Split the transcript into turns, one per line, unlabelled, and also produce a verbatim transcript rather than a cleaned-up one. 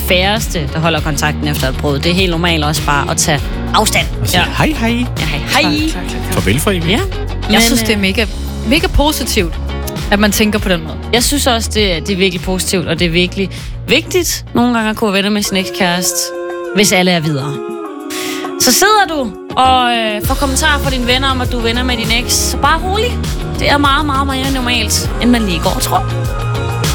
færreste, der holder kontakten efter et brud. Det er helt normalt også bare at tage afstand.
Og sige, ja. hej, hej.
Ja, hej, hej.
Klar, klar, klar. Farvel for evigt.
Ja.
Jeg Men, synes, det er mega, mega positivt, at man tænker på den måde.
Jeg synes også, det, det er virkelig positivt, og det er virkelig vigtigt nogle gange at kunne være venner med sin ekskæreste, hvis alle er videre. Så sidder du og øh, får kommentarer fra dine venner om, at du er venner med din eks. Så bare rolig. Det er meget, meget mere normalt, end man lige går og tror.